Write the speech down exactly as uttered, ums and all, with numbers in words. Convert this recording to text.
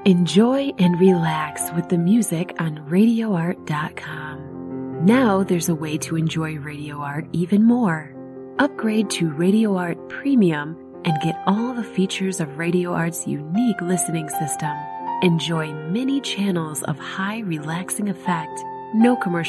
Enjoy and relax with the music on radio art dot com. Now there's a way to enjoy Radio Art even more. Upgrade to Radio Art Premium and get all the features of Radio Art's unique listening system. Enjoy many channels of high relaxing effect, no commercial